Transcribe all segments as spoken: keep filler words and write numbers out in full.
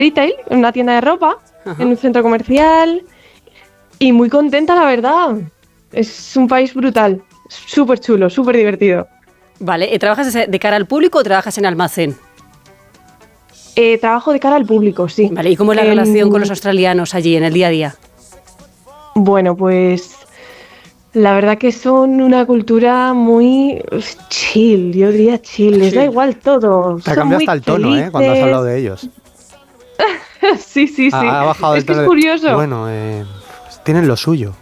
retail, en una tienda de ropa, Ajá. en un centro comercial, y muy contenta, la verdad. Es un país brutal, súper chulo, súper divertido. Vale, ¿trabajas de cara al público o trabajas en almacén? Eh, trabajo de cara al público, sí. Vale, ¿y cómo es la En- relación con los australianos allí en el día a día? Bueno, pues la verdad que son una cultura muy pues, chill, yo diría chill, les da Chill. igual todo. Te ha son cambiado muy hasta el tono, ¿eh? Cuando has felices. hablado de ellos. Sí, sí, sí. Ha, ha bajado es el que es tono de- curioso. Bueno, eh, pues tienen lo suyo.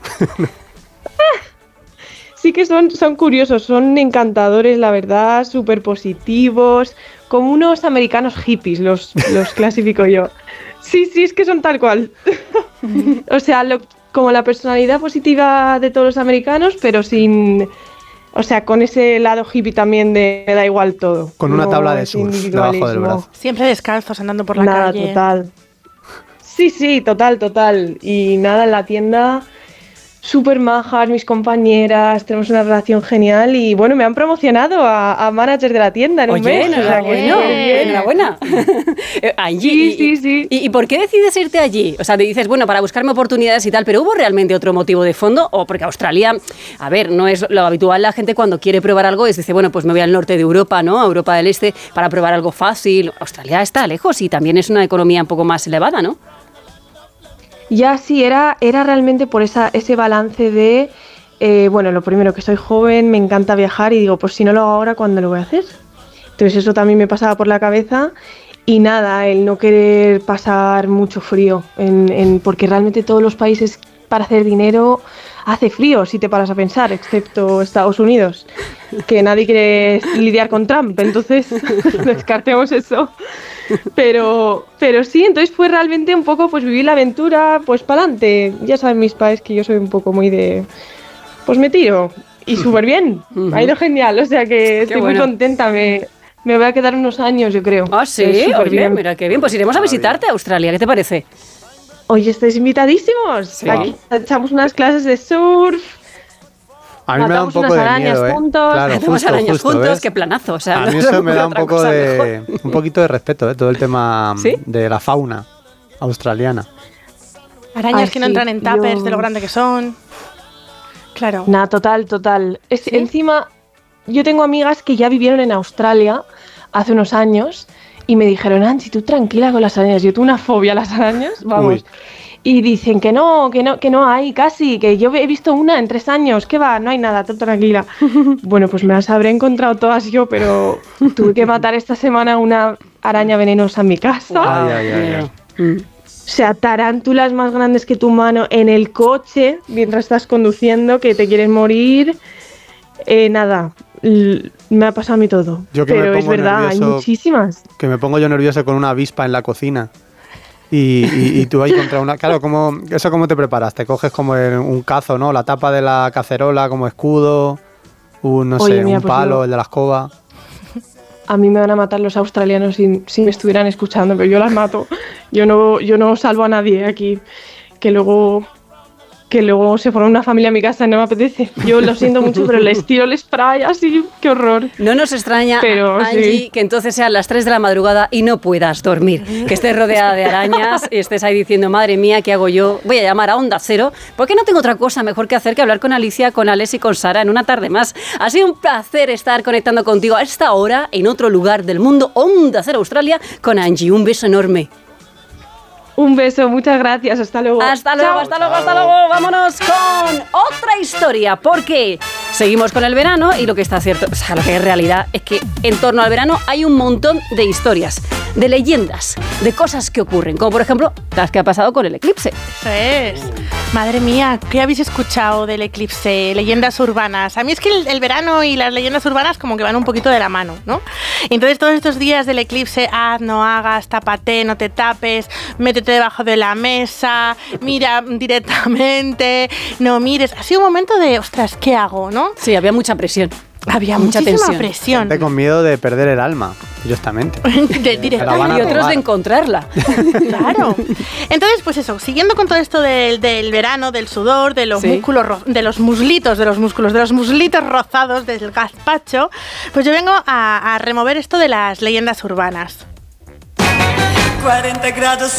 Sí que son, son curiosos, son encantadores, la verdad, súper positivos, como unos americanos hippies, los, los clasifico yo. Sí, sí, es que son tal cual. O sea, lo- como la personalidad positiva de todos los americanos, pero sin... O sea, con ese lado hippie también de me da igual todo. Con una No tabla de ese surf debajo del individualismo. brazo. Siempre descalzos andando por la Nada, calle. total. Sí, sí, total, total. Y nada, en la tienda, súper majas, mis compañeras, tenemos una relación genial y bueno, me han promocionado a, a manager de la tienda en un Oye, mes. o sea que enhorabuena, súper bien. enhorabuena. Eh, allí, Sí, y- sí, sí. ¿Y, y por qué decides irte allí? O sea, te dices, bueno, para buscarme oportunidades y tal, pero ¿hubo realmente otro motivo de fondo? O porque Australia, a ver, no es lo habitual, la gente cuando quiere probar algo es, dice, bueno, pues me voy al norte de Europa, ¿no? A Europa del Este, para probar algo fácil. Australia está lejos y también es una economía un poco más elevada, ¿no? Ya sí, era, era realmente por esa, ese balance de, eh, bueno, lo primero que soy joven, me encanta viajar y digo, pues si no lo hago ahora, ¿cuándo lo voy a hacer? Entonces eso también me pasaba por la cabeza y nada, el no querer pasar mucho frío, en, en- porque realmente todos los países para hacer dinero hace frío, si te paras a pensar, excepto Estados Unidos, que nadie quiere lidiar con Trump, entonces descartemos eso. Pero, pero sí, entonces fue realmente un poco pues vivir la aventura, pues para adelante. Ya saben mis padres que yo soy un poco muy de, pues me tiro. Y súper bien, Ujú. ha ido genial, o sea que estoy bueno. muy contenta, me, me voy a quedar unos años yo creo. Ah, sí, Es súper oye, bien. mira qué bien. Pues iremos a visitarte a Australia, ¿qué te parece? Oye, estáis invitadísimos. Sí. Aquí echamos unas clases de surf, A mí me da un matamos poco unas de arañas miedo, ¿eh? juntos. Claro, Hacemos justo, arañas justo, juntos, ¿ves? qué planazo. O sea, A no mí se me eso me ocurre da un otra poco cosa de mejor. un poquito de respeto, ¿eh? Todo el tema ¿Sí? de la fauna australiana. Arañas Ay, que no sí, entran en tapers yo- de lo grande que son. Claro. Nada, total, total. Es, ¿Sí? Encima, yo tengo amigas que ya vivieron en Australia hace unos años y me dijeron, Anchi, tú tranquila con las arañas. Yo tuve una fobia a las arañas, vamos. Uy. Y dicen que no, que no, que no hay casi, que yo he visto una en tres años, que va, no hay nada, tú tranquila. Bueno, pues me las habré encontrado todas yo, pero tuve que matar esta semana una araña venenosa en mi casa. Ay, ay, ay, ay. Mm. O sea, tarántulas más grandes que tu mano en el coche mientras estás conduciendo, que te quieres morir. Eh, nada, l- me ha pasado a mí todo. Yo que me Pero es pongo verdad, hay nervioso. muchísimas. Que me pongo yo nervioso con una avispa en la cocina. Y, y, y tú ahí contra una... Claro, como, ¿eso cómo te preparas? Te coges como el- un cazo, ¿no? La tapa de la cacerola como escudo, un, no Oye, sé, mira, un pues palo, yo- el de la escoba. A mí me van a matar los australianos si, si me estuvieran escuchando, pero yo las mato. Yo no, yo no salvo a nadie aquí. Que luego, que luego se forma una familia en mi casa y no me apetece. Yo lo siento mucho, pero les tiro el spray así, qué horror. No nos extraña, Pero Angie, sí. que entonces sean las tres de la madrugada y no puedas dormir. Que estés rodeada de arañas y estés ahí diciendo, madre mía, ¿qué hago yo? Voy a llamar a Onda Cero, porque no tengo otra cosa mejor que hacer que hablar con Alicia, con Alex y con Sara en una tarde más. Ha sido un placer estar conectando contigo a esta hora, en otro lugar del mundo, Onda Cero Australia, con Angie. Un beso enorme. Un beso, muchas gracias, hasta luego. Hasta luego, Chao. hasta luego, hasta luego. Vámonos con otra historia, porque seguimos con el verano y lo que está cierto, o sea, lo que es realidad es que en torno al verano hay un montón de historias, de leyendas, de cosas que ocurren, como por ejemplo las que ha pasado con el eclipse. Eso es. Madre mía, ¿qué habéis escuchado del eclipse? Leyendas urbanas. A mí es que el, el verano y las leyendas urbanas como que van un poquito de la mano, ¿no? Entonces todos estos días del eclipse, haz, no hagas, tápate, no te tapes, métete debajo de la mesa, mira directamente, no mires. Ha sido un momento de, ostras, ¿qué hago, no? Sí, había mucha presión. Había Mucha muchísima tensión. presión. Gente con miedo de perder el alma, directamente. De- directamente. La van a Y otros robar. de encontrarla. Claro. Entonces, pues eso, siguiendo con todo esto del, del verano, del sudor, de los Sí. músculos, ro- de los muslitos, de los músculos, de los muslitos rozados, del gazpacho, pues yo vengo a, a remover esto de las leyendas urbanas. cuarenta grados